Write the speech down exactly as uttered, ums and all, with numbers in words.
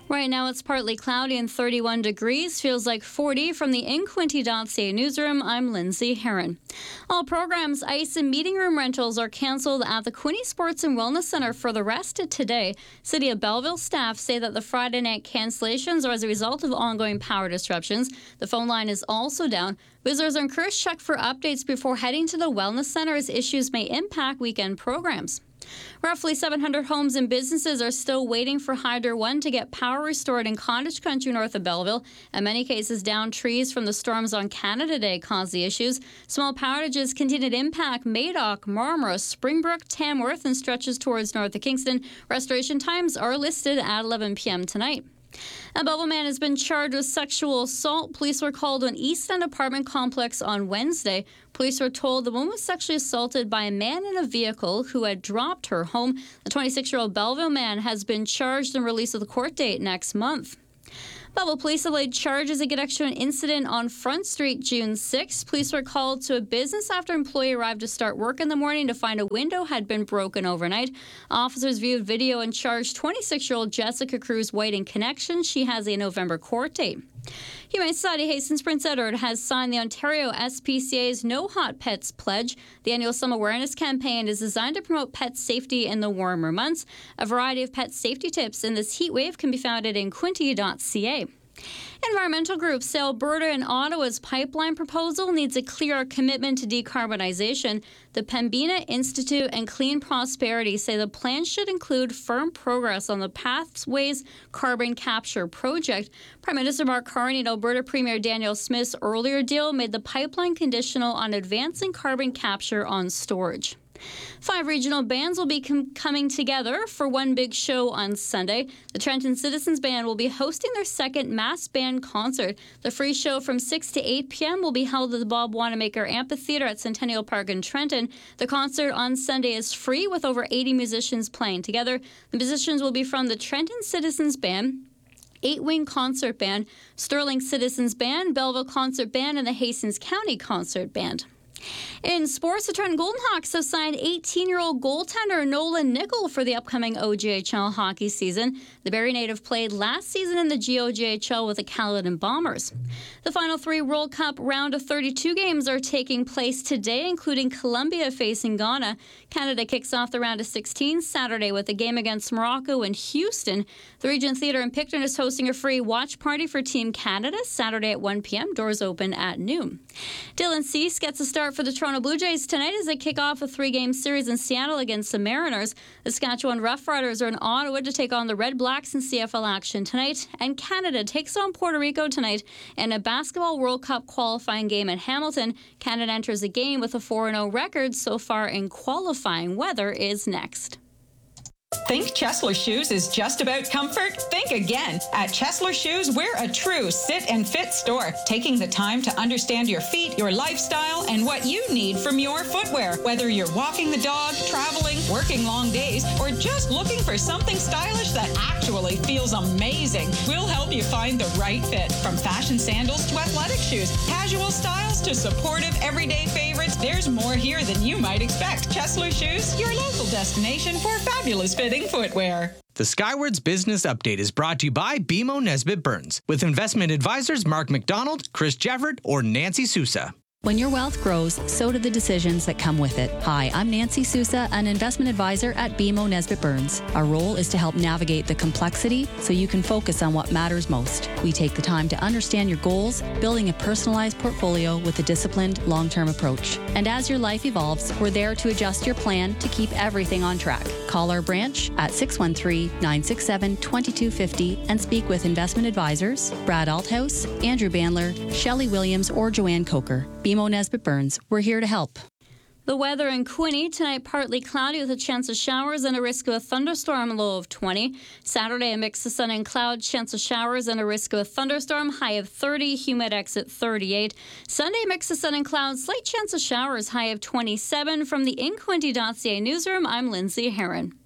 Right now it's partly cloudy and thirty-one degrees. Feels like forty. From the in quinte dot c a newsroom, I'm Lindsay Herron. All programs, ice, and meeting room rentals are canceled at the Quinte Sports and Wellness Centre for the rest of today. City of Belleville staff say that the Friday night cancellations are as a result of ongoing power disruptions. The phone line is also down. Visitors are encouraged to check for updates before heading to the Wellness Centre as issues may impact weekend programs. Roughly seven hundred homes and businesses are still waiting for Hydro One to get power restored in Cottage Country north of Belleville. In many cases, downed trees from the storms on Canada Day caused the issues. Small power outages continue to impact Madoc, Marmora, Springbrook, Tamworth, and stretches towards north of Kingston. Restoration times are listed at eleven p.m. tonight. A Belleville man has been charged with sexual assault. Police were called to an East End apartment complex on Wednesday. Police were told the woman was sexually assaulted by a man in a vehicle who had dropped her home. The twenty-six-year-old Belleville man has been charged and released with a court date next month. Belleville police have laid charges in connection to an incident on Front Street June sixth. Police were called to a business after an employee arrived to start work in the morning to find a window had been broken overnight. Officers viewed video and charged twenty-six-year-old Jessica Cruz White in connection. She has a November court date. Humane Society Hastings Prince Edward has signed the Ontario S P C A's No Hot Pets pledge. The annual Some Awareness campaign is designed to promote pet safety in the warmer months. A variety of pet safety tips in this heat wave can be found at in quinte dot c a. Environmental groups say Alberta and Ottawa's pipeline proposal needs a clearer commitment to decarbonization. The Pembina Institute and Clean Prosperity say the plan should include firm progress on the Pathways Carbon Capture project. Prime Minister Mark Carney and Alberta Premier Danielle Smith's earlier deal made the pipeline conditional on advancing carbon capture on storage. Five regional bands will be com- coming together for one big show on Sunday. The Trenton Citizens Band will be hosting their second mass band concert. The free show from six to eight p.m. will be held at the Bob Wanamaker Amphitheatre at Centennial Park in Trenton. The concert on Sunday is free with over eighty musicians playing together. The musicians will be from the Trenton Citizens Band, Eight Wing Concert Band, Sterling Citizens Band, Belleville Concert Band, and the Hastings County Concert Band. In sports, the Trenton Golden Hawks have signed eighteen-year-old goaltender Nolan Nickel for the upcoming O G H L hockey season. The Barrie native played last season in the G O G H L with the Caledon Bombers. The final three World Cup round of thirty-two games are taking place today, including Colombia facing Ghana. Canada kicks off the round of sixteen Saturday with a game against Morocco in Houston. The Regent Theatre in Picton is hosting a free watch party for Team Canada Saturday at one p.m. Doors open at noon. Dylan Cease gets a start for the Toronto Blue Jays tonight as they kick off a three-game series in Seattle against the Mariners. The Saskatchewan Roughriders are in Ottawa to take on the Red Blacks in C F L action tonight. And Canada takes on Puerto Rico tonight in a Basketball World Cup qualifying game in Hamilton. Canada enters the game with a four and oh record so far in qualifying. Weather is next. Think Chesler Shoes is just about comfort? Think again. At Chesler Shoes, we're a true sit and fit store, taking the time to understand your feet, your lifestyle, and what you need from your footwear. Whether you're walking the dog, traveling, working long days, or just looking for something stylish that actually feels amazing, we'll help you find the right fit. From fashion sandals to athletic shoes, casual styles to supportive everyday favorites, there's more here than you might expect. Chesler Shoes, your local destination for fabulous fitting footwear. The Skywards Business Update is brought to you by B M O Nesbitt Burns, with investment advisors Mark McDonald, Chris Jeffert, or Nancy Sousa. When your wealth grows, so do the decisions that come with it. Hi, I'm Nancy Sousa, an investment advisor at B M O Nesbitt Burns. Our role is to help navigate the complexity so you can focus on what matters most. We take the time to understand your goals, building a personalized portfolio with a disciplined, long-term approach. And as your life evolves, we're there to adjust your plan to keep everything on track. Call our branch at six one three, nine six seven, two two five zero and speak with investment advisors Brad Althouse, Andrew Bandler, Shelley Williams, or Joanne Coker. B M O Nesbitt Burns, we're here to help. The weather in Quinte tonight, partly cloudy with a chance of showers and a risk of a thunderstorm, low of twenty. Saturday, a mix of sun and cloud, chance of showers and a risk of a thunderstorm, high of thirty, humid exit thirty-eight. Sunday, mix of sun and cloud, slight chance of showers, high of twenty-seven. From the in quinte dot c a newsroom, I'm Lindsay Herron.